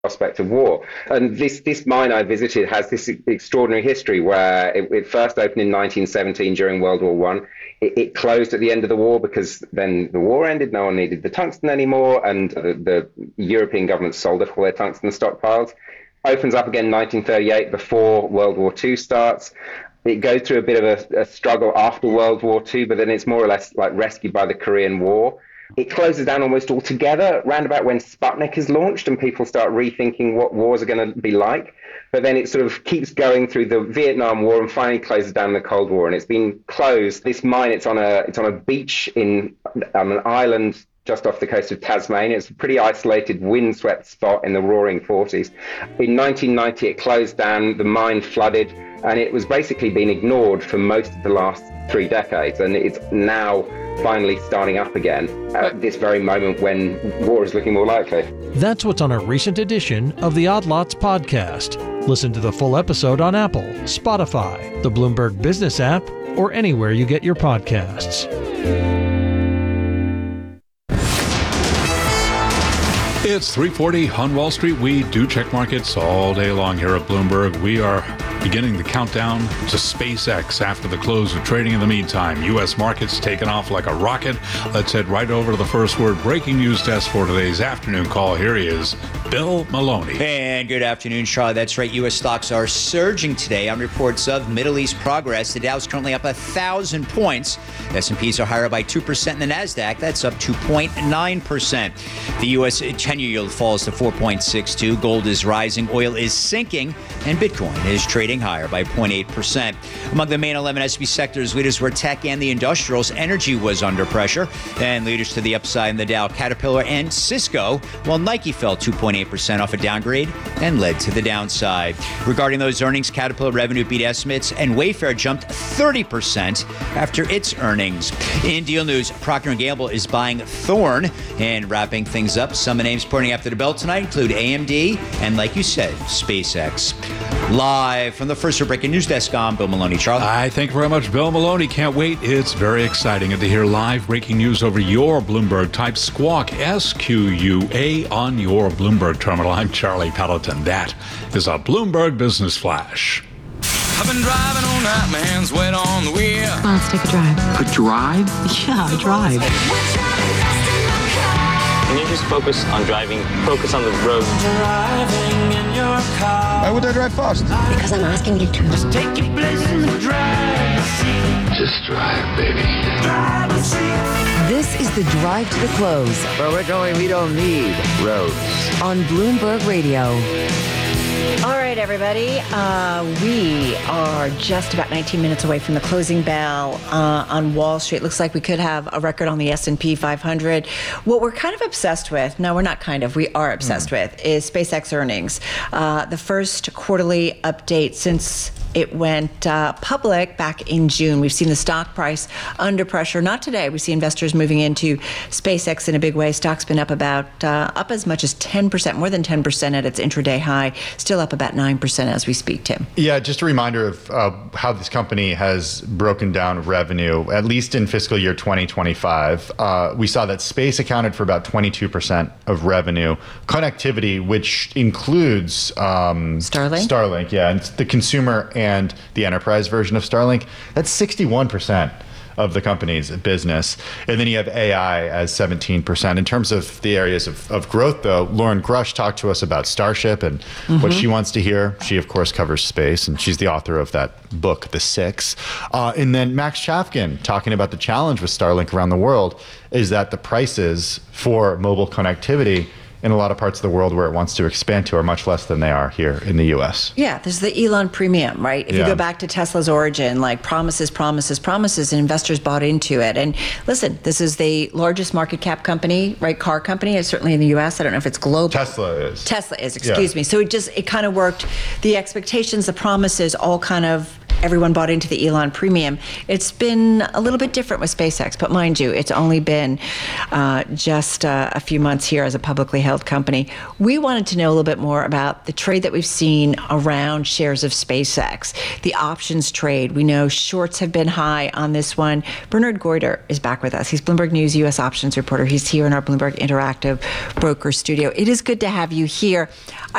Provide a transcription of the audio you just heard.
prospect of war. And this mine I visited has this extraordinary history where it first opened in 1917 during World War One. It closed at the end of the war because then the war ended. No one needed the tungsten anymore, and the European governments sold off all their tungsten stockpiles. Opens up again in 1938 before World War Two starts. It goes through a bit of a struggle after World War Two, but then it's more or less like rescued by the Korean War. It closes down almost altogether round about when Sputnik is launched and people start rethinking what wars are going to be like. But then it sort of keeps going through the Vietnam War and finally closes down the Cold War. And it's been closed. This mine, it's on a beach in an island just off the coast of Tasmania. It's a pretty isolated, windswept spot in the roaring 40s. In 1990, it closed down, the mine flooded, and it was basically been ignored for most of the last 3 decades. And it's now finally starting up again at this very moment when war is looking more likely. That's what's on a recent edition of the Odd Lots podcast. Listen to the full episode on Apple, Spotify, the Bloomberg Business app, or anywhere you get your podcasts. It's 3:40 on Wall Street. We do check markets all day long here at Bloomberg. We are beginning the countdown to SpaceX after the close of trading. In the meantime, U.S. markets taking off like a rocket. Let's head right over to the first word breaking news desk for today's afternoon call. Here he is, Bill Maloney. And good afternoon, Charlie. That's right. U.S. stocks are surging today on reports of Middle East progress. The Dow's currently up 1,000 points. S&Ps are higher by 2%, and the NASDAQ, that's up 2.9%. The U.S. 10-year yield falls to 4.62. Gold is rising. Oil is sinking. And Bitcoin is trading higher by 0.8%. Among the main 11 S&P sectors, leaders were tech and the industrials. Energy was under pressure. And leaders to the upside in the Dow, Caterpillar and Cisco, while Nike fell 2.8% off a downgrade and led to the downside. Regarding those earnings, Caterpillar revenue beat estimates and Wayfair jumped 30% after its earnings. In deal news, Procter & Gamble is buying Thorne. And wrapping things up, some names pointing after the bell tonight include AMD and, like you said, SpaceX. Live from the first breaking news desk, I'm Bill Maloney. Charlie? I thank you very much, Bill Maloney. Can't wait. It's very exciting to hear live breaking news over your Bloomberg. Type Squawk, SQUA, on your Bloomberg terminal. I'm Charlie Pelleton. That is a Bloomberg Business Flash. I've been driving all night, my hands wet on the wheel. Come on, let's take a drive. A drive? Yeah, a drive. Can you just focus on driving? Focus on the road. Driving in your car. Why would I drive fast? Because I'm asking you to. Just take your place in the driver's seat. Just drive, baby. Driver's seat. This is the Drive to the Close. Where we're going, we don't need roads. On Bloomberg Radio. All right, everybody. We are just about 19 minutes away from the closing bell on Wall Street. Looks like we could have a record on the S&P 500. What we're kind of obsessed with, no, we're not kind of, we are obsessed with, is SpaceX earnings. The first quarterly update since it went public back in June. We've seen the stock price under pressure. Not today. We see investors moving into SpaceX in a big way. Stock's been up up as much as 10%, more than 10% at its intraday high. Still up about 9% as we speak, Tim. Yeah, just a reminder of how this company has broken down revenue, at least in fiscal year 2025. We saw that space accounted for about 22% of revenue. Connectivity, which includes Starlink, yeah, and the consumer and the enterprise version of Starlink, that's 61% of the company's business. And then you have AI as 17%. In terms of the areas of growth, though, Lauren Grush talked to us about Starship and what she wants to hear. She, of course, covers space, and she's the author of that book, The Six. And then Max Chafkin talking about the challenge with Starlink around the world is that the prices for mobile connectivity in a lot of parts of the world where it wants to expand to are much less than they are here in the U.S. Yeah, there's the Elon premium, right? If you go back to Tesla's origin, like promises, and investors bought into it. And listen, this is the largest market cap company, right? Car company, it's certainly in the U.S. I don't know if it's global. Tesla is, excuse me. So it kind of worked. The expectations, the promises all kind of everyone bought into the Elon premium. It's been a little bit different with SpaceX, but mind you, it's only been just a few months here as a publicly held company. We wanted to know a little bit more about the trade that we've seen around shares of SpaceX, the options trade. We know shorts have been high on this one. Bernard Goyder is back with us. He's Bloomberg News U.S. options reporter. He's here in our Bloomberg Interactive Broker studio. It is good to have you here.